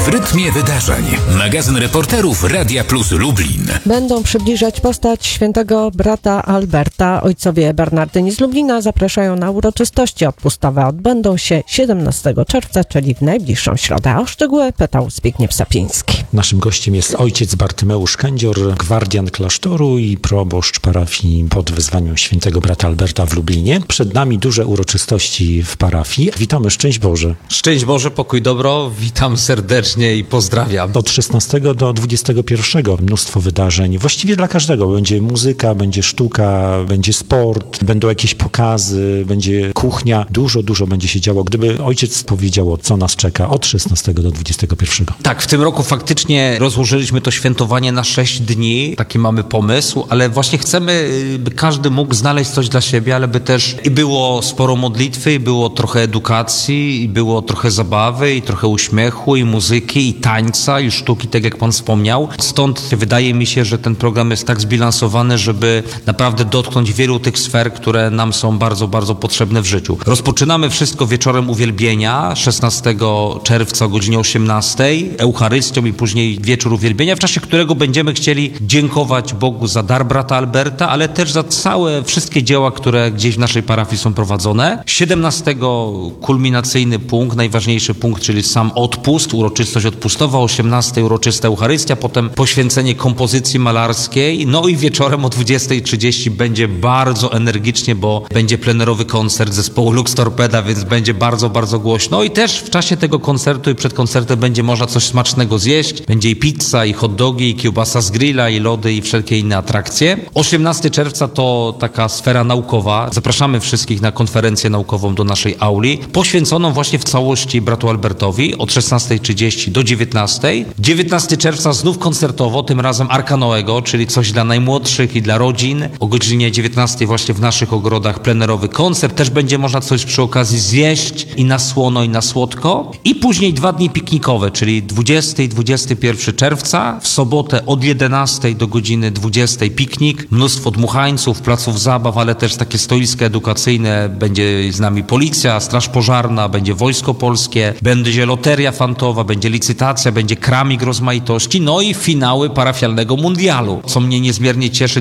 W rytmie wydarzeń. Magazyn reporterów Radia Plus Lublin. Będą przybliżać postać świętego brata Alberta. Ojcowie Bernardyni z Lublina zapraszają na uroczystości odpustowe. Odbędą się 17 czerwca, czyli w najbliższą środę. O szczegóły pytał Zbigniew Sapiński. Naszym gościem jest ojciec Bartymeusz Kędzior, gwardian klasztoru i proboszcz parafii pod wezwaniem świętego brata Alberta w Lublinie. Przed nami duże uroczystości w parafii. Witamy, szczęść Boże. Szczęść Boże, pokój dobro, witam serdecznie i pozdrawiam. Od 16 do 21 mnóstwo wydarzeń. Właściwie dla każdego. Będzie muzyka, będzie sztuka, będzie sport, będą jakieś pokazy, będzie kuchnia. Dużo będzie się działo. Gdyby ojciec powiedział, co nas czeka od 16 do 21. Tak, w tym roku faktycznie rozłożyliśmy to świętowanie na 6 dni. Taki mamy pomysł, ale właśnie chcemy, by każdy mógł znaleźć coś dla siebie, ale by też i było sporo modlitwy, i było trochę edukacji, i było trochę zabawy, i trochę uśmiechu, i muzyki, i tańca, i sztuki, tak jak Pan wspomniał. Stąd wydaje mi się, że ten program jest tak zbilansowany, żeby naprawdę dotknąć wielu tych sfer, które nam są bardzo, bardzo potrzebne w życiu. Rozpoczynamy wszystko wieczorem uwielbienia 16 czerwca o godzinie 18, Eucharystią i później wieczór uwielbienia, w czasie którego będziemy chcieli dziękować Bogu za dar brata Alberta, ale też za całe wszystkie dzieła, które gdzieś w naszej parafii są prowadzone. 17 kulminacyjny punkt, najważniejszy punkt, czyli sam odpust, uroczystość odpustowa, 18 uroczysta Eucharystia, potem poświęcenie kompozycji malarskiej, no i wieczorem o 20:30 będzie bardzo energicznie, bo będzie plenerowy koncert zespołu Lux Torpeda, więc będzie bardzo, bardzo głośno i też w czasie tego koncertu i przed koncertem będzie można coś smacznego zjeść. Będzie i pizza, i hot dogi, i kiełbasa z grilla, i lody, i wszelkie inne atrakcje. 18 czerwca to taka sfera naukowa. Zapraszamy wszystkich na konferencję naukową do naszej auli, poświęconą właśnie w całości bratu Albertowi od 16:30 do 19:00. 19 czerwca znów koncertowo, tym razem Arka Noego, czyli coś dla najmłodszych i dla rodzin. O godzinie 19:00 właśnie w naszych ogrodach plenerowy koncert. Też będzie można coś przy okazji zjeść i na słono, i na słodko. I później 2 dni piknikowe, czyli 20 i 21 czerwca. W sobotę od 11:00 do godziny 20:00 piknik. Mnóstwo dmuchańców, placów zabaw, ale też takie stoiska edukacyjne. Będzie z nami policja, straż pożarna, będzie wojsko polskie, będzie loteria fantowa, będzie licytacja, będzie kramik rozmaitości, no i finały parafialnego mundialu. Co mnie niezmiernie cieszy,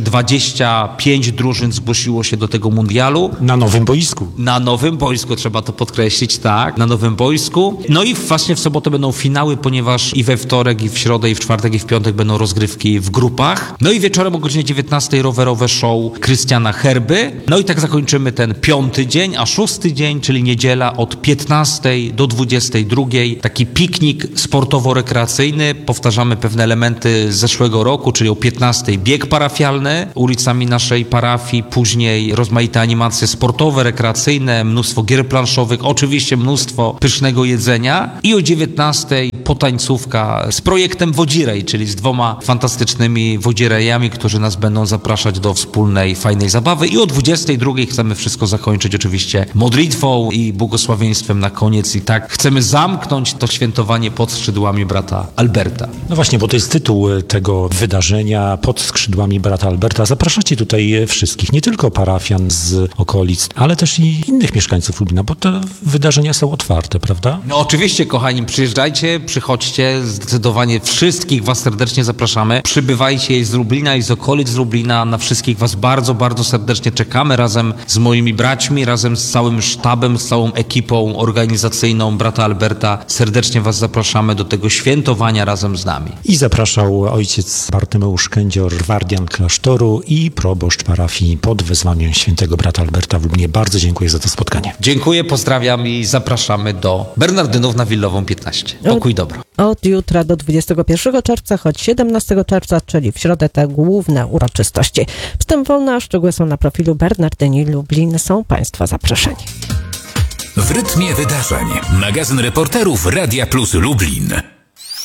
25 drużyn zgłosiło się do tego mundialu. Na nowym boisku. Na nowym boisku, trzeba to podkreślić, tak, na nowym boisku. No i właśnie w sobotę będą finały, ponieważ i we wtorek, i w środę, i w czwartek, i w piątek będą rozgrywki w grupach. No i wieczorem o godzinie 19:00 rowerowe show Krystiana Herby. No i tak zakończymy ten 5. dzień, a 6. dzień, czyli niedziela od 15:00 do 22:00. Taki piknik sportowo-rekreacyjny. Powtarzamy pewne elementy z zeszłego roku, czyli o 15:00 bieg parafialny ulicami naszej parafii, później rozmaite animacje sportowe, rekreacyjne, mnóstwo gier planszowych, oczywiście mnóstwo pysznego jedzenia i o 19:00 potańcówka z projektem Wodzirej, czyli z 2 fantastycznymi wodzirejami, którzy nas będą zapraszać do wspólnej, fajnej zabawy i o 22:00 chcemy wszystko zakończyć oczywiście modlitwą i błogosławieństwem na koniec i tak chcemy zamknąć to świętowanie pod skrzydłami brata Alberta. No właśnie, bo to jest tytuł tego wydarzenia, pod skrzydłami brata Alberta. Zapraszacie tutaj wszystkich, nie tylko parafian z okolic, ale też i innych mieszkańców Lublina, bo te wydarzenia są otwarte, prawda? No oczywiście, kochani, przyjeżdżajcie, przychodźcie, zdecydowanie wszystkich was serdecznie zapraszamy. Przybywajcie z Lublina i z okolic Lublina, na wszystkich was bardzo, bardzo serdecznie czekamy razem z moimi braćmi, razem z całym sztabem, z całą ekipą organizacyjną brata Alberta. Serdecznie was zapraszamy do tego świętowania razem z nami. I zapraszał ojciec Bartymeusz Kędzior, gwardian klasztoru i proboszcz parafii pod wezwaniem świętego brata Alberta w Lublinie. Bardzo dziękuję za to spotkanie. Dziękuję, pozdrawiam i zapraszamy do Bernardynów na Willową 15. Pokój dobro. Od jutra do 21 czerwca, choć 17 czerwca, czyli w środę te główne uroczystości. Wstęp wolny, a szczegóły są na profilu Bernardyni Lublin. Są Państwo zaproszeni. W rytmie wydarzeń. Magazyn reporterów Radia Plus Lublin.